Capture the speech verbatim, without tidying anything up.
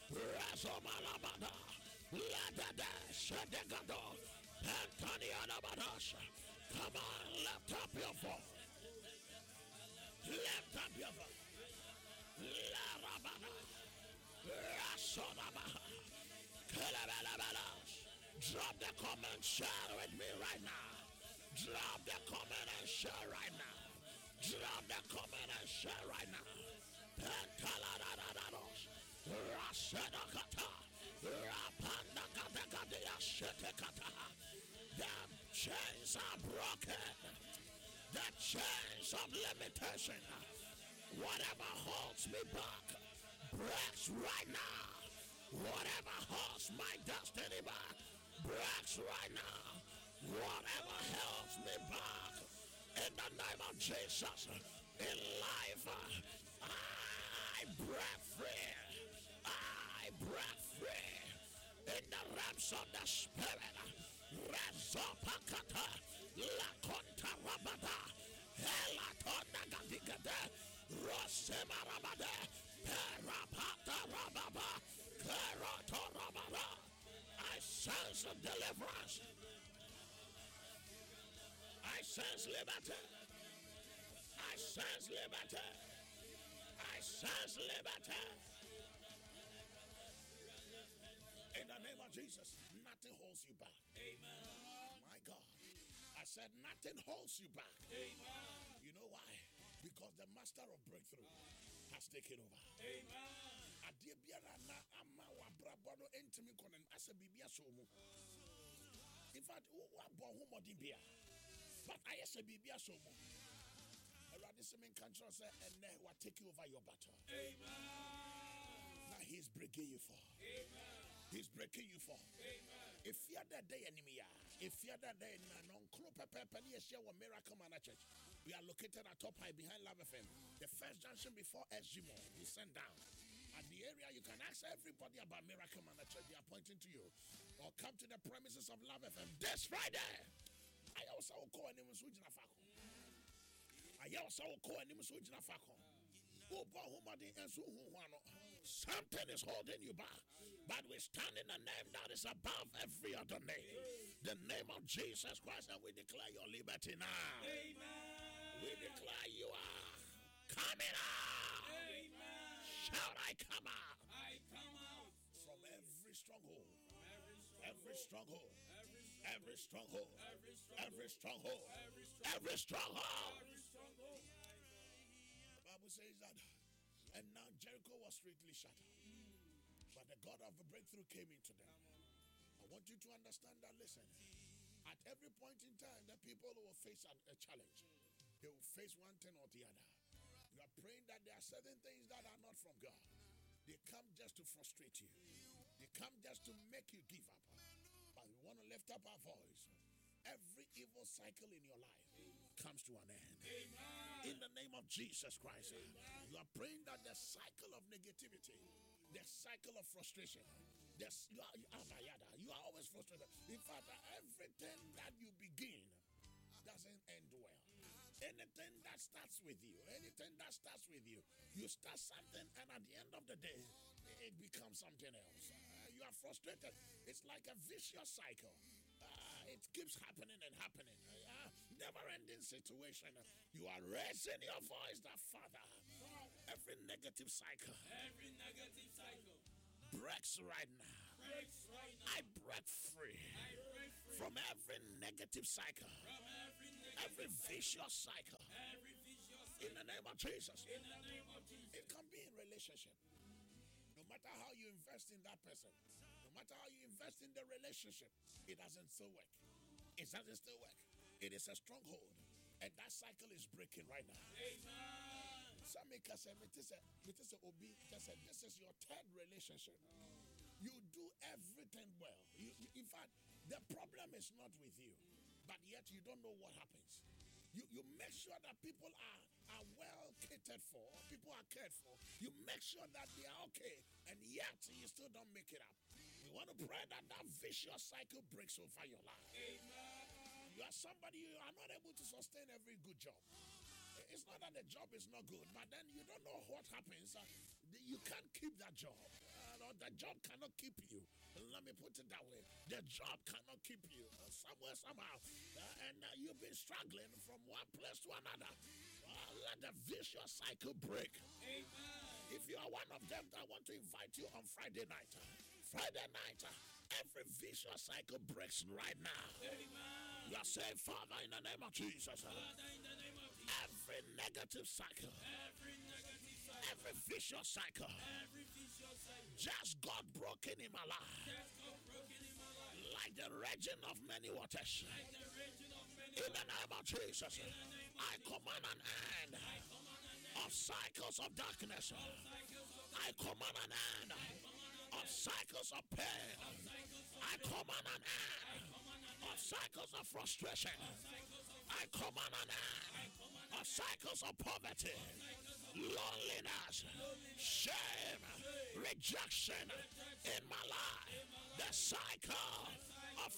Razomalabada, Ladada, Shadegado, Antoniana Badasha. Come on, lift up your voice. Lift up your voice. Larabada, Rasonabaha, Kelebelebelash. Drop the comment, share with me right now. Drop the comment and share right now. Drop the comment and share right now. Pentaladados, Rasedakata, Rapandakatakadia Shetekata. The chains are broken. The chains of limitation, whatever holds me back, breaks right now. Whatever holds my destiny back, breaks right now. Whatever holds me back, in the name of Jesus, in life, I break free. I break free. In the realms of the spirit, Rezopakata, Lakonta Rabada, Elatonda Gadigade, Rosemarabade, Perapata Rababa, Kerato Rababa. I sense of deliverance. I sense liberty. I sense liberty. I sense liberty. In the name of Jesus, nothing holds you back. Amen. My God. I said nothing holds you back. Amen. You know why? Because the master of breakthrough has taken over. Amen. In fact, but I say Bibia Somo. Radisman Control said, and then what take over your battle. Amen. Now he's breaking you for. Amen. He's breaking you for. Amen. If you're that day enemy, if you're that day non share Miracle Man Church. We are located at Top High behind Love F M. The first junction before S G Mo. We send down. At the area, you can ask everybody about Miracle Man Church. They are pointing to you. Or come to the premises of Love F M this Friday. I also call him Switching a Falcon. I also call him Switching a Falcon. Something is holding you back, but we stand in the name that is above every other name, the name of Jesus Christ, and we declare your liberty now. Amen. We declare you are coming out. Amen. Shout, I come out. I come out. From every stronghold, every stronghold, every stronghold, every stronghold, every stronghold. The Bible says that, and now Jericho was strictly shattered, but the God of the breakthrough came into them. I want you to understand that, listen, at every point in time, the people will face a challenge. They will face one thing or the other. You are praying that there are certain things that are not from God. They come just to frustrate you. They come just to make you give up. But we want to lift up our voice. Every evil cycle in your life comes to an end. Amen. In the name of Jesus Christ. Amen. You are praying that the cycle of negativity, the cycle of frustration, this, you, are, you are always frustrated. In fact, everything that you begin doesn't end well. Anything that starts with you, anything that starts with you, you start something and at the end of the day, it becomes something else. Uh, you are frustrated. It's like a vicious cycle. Uh, it keeps happening and happening. Uh, never-ending situation. You are raising your voice, that Father. Every negative cycle. Every negative cycle. Breaks right now. Breaks right now. I break free, I break free from every negative cycle, from every, negative every vicious cycle. Every vicious cycle. In the name of Jesus. In the name of Jesus. It can be in relationship. No matter how you invest in that person, no matter how you invest in the relationship, it doesn't still work. It doesn't still work. It is a stronghold. And that cycle is breaking right now. Amen. Some make us say, this is your third relationship. You do everything well. You, in fact, the problem is not with you, but yet you don't know what happens. You you make sure that people are, are well catered for, people are cared for. You make sure that they are okay, and yet you still don't make it up. We want to pray that that vicious cycle breaks over your life. Amen. You are somebody, you are not able to sustain every good job. It's not that the job is not good, but then you don't know what happens. Uh, you can't keep that job. Uh, no, the job cannot keep you. Let me put it that way. The job cannot keep you uh, somewhere, somehow. Uh, and uh, you've been struggling from one place to another. Uh, let the vicious cycle break. Amen. If you are one of them, I want to invite you on Friday night. Friday night, uh, every vicious cycle breaks right now. Amen. You are saying, Father, in the name of Jesus. Uh, Father, in the name of Jesus. Every negative cycle. Every negative cycle. Every vicious cycle. Every vicious cycle. Just got broken in my life. Just got broken in my life. Like the raging of many waters. Like the raging of many waters. In the name of Jesus. In the name of I Jesus. Command an end. I command an end. Of cycles of darkness. Of cycles of darkness. I command an end. I command an end. Of cycles of pain. Of cycles of I command an end. Of cycles of frustration. Of cycles of I command an end. Of cycles of poverty, loneliness, shame, rejection in my life. The cycle